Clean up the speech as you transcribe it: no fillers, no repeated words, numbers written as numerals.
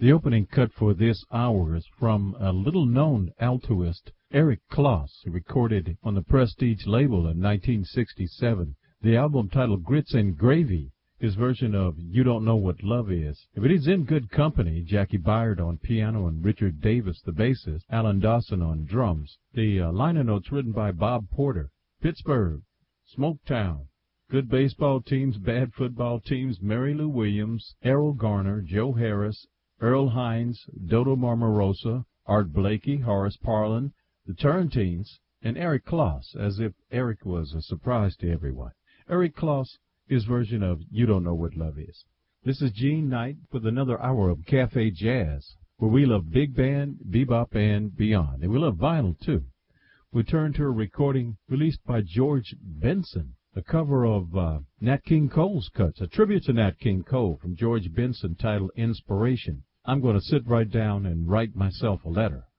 The opening cut for this hour is from a little-known altoist, Eric Kloss, who recorded on the Prestige label in 1967. The album titled Grits and Gravy, his version of You Don't Know What Love Is. But he's in good company. Jackie Byard on piano and Richard Davis, the bassist, Alan Dawson on drums. The liner notes written by Bob Porter. Pittsburgh, Smoketown, good baseball teams, bad football teams, Mary Lou Williams, Errol Garner, Joe Harris, Earl Hines, Dodo Marmarosa, Art Blakey, Horace Parlan, the Turrentines, and Eric Kloss, as if Eric was a surprise to everyone. Eric Kloss, his version of You Don't Know What Love Is. This is Gene Knight with another hour of Cafe Jazz, where we love big band, bebop, and beyond. And we love vinyl, too. We turn to a recording released by George Benson, a cover of Nat King Cole's cuts, a tribute to Nat King Cole from George Benson titled Inspiration. I'm going to sit right down and write myself a letter.